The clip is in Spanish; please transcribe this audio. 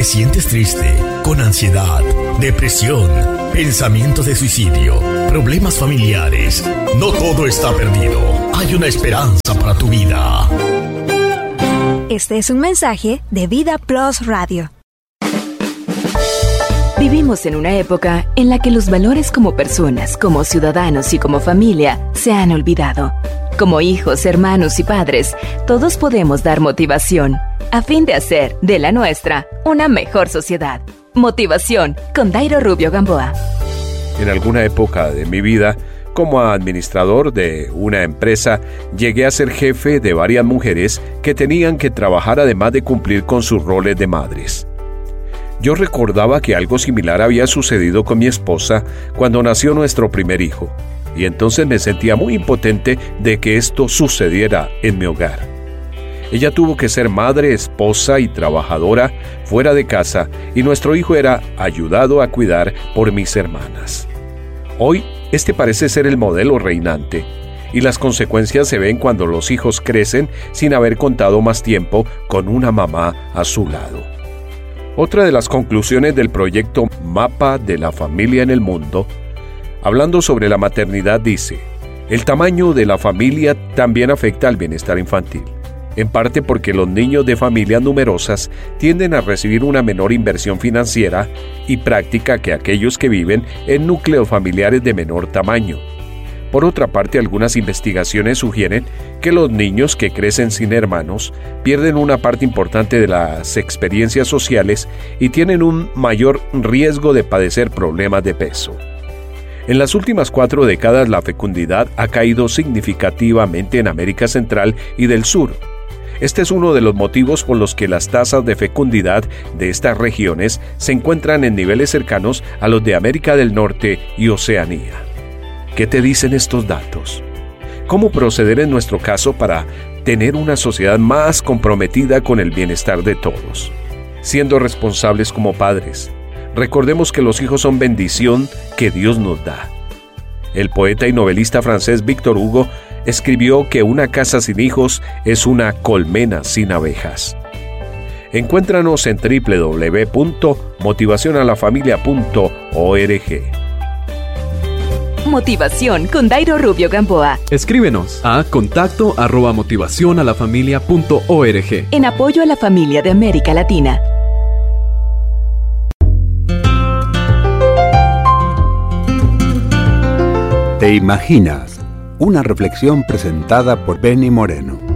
sientes triste, con ansiedad, depresión, pensamientos de suicidio, problemas familiares, no todo está perdido. Hay una esperanza para tu vida. Este es un mensaje de Vida Plus Radio. Vivimos en una época en la que los valores como personas, como ciudadanos y como familia se han olvidado. Como hijos, hermanos y padres, todos podemos dar motivación a fin de hacer de la nuestra una mejor sociedad. Motivación con Dairo Rubio Gamboa. En alguna época de mi vida, como administrador de una empresa, llegué a ser jefe de varias mujeres que tenían que trabajar además de cumplir con sus roles de madres. Yo recordaba que algo similar había sucedido con mi esposa cuando nació nuestro primer hijo, y entonces me sentía muy impotente de que esto sucediera en mi hogar. Ella tuvo que ser madre, esposa y trabajadora fuera de casa, y nuestro hijo era ayudado a cuidar por mis hermanas. Hoy, este parece ser el modelo reinante, y las consecuencias se ven cuando los hijos crecen sin haber contado más tiempo con una mamá a su lado. Otra de las conclusiones del proyecto Mapa de la Familia en el Mundo, hablando sobre la maternidad, dice: el tamaño de la familia también afecta al bienestar infantil, en parte porque los niños de familias numerosas tienden a recibir una menor inversión financiera y práctica que aquellos que viven en núcleos familiares de menor tamaño. Por otra parte, algunas investigaciones sugieren que los niños que crecen sin hermanos pierden una parte importante de las experiencias sociales y tienen un mayor riesgo de padecer problemas de peso. En las últimas 4 décadas, la fecundidad ha caído significativamente en América Central y del Sur. Este es uno de los motivos por los que las tasas de fecundidad de estas regiones se encuentran en niveles cercanos a los de América del Norte y Oceanía. ¿Qué te dicen estos datos? ¿Cómo proceder en nuestro caso para tener una sociedad más comprometida con el bienestar de todos? Siendo responsables como padres, recordemos que los hijos son bendición que Dios nos da. El poeta y novelista francés Victor Hugo escribió que una casa sin hijos es una colmena sin abejas. Encuéntranos en www.motivacionalafamilia.org. Motivación con Dairo Rubio Gamboa. Escríbenos a contacto@motivacionalafamilia.org. En apoyo a la familia de América Latina. ¿Te imaginas? Una reflexión presentada por Benny Moreno.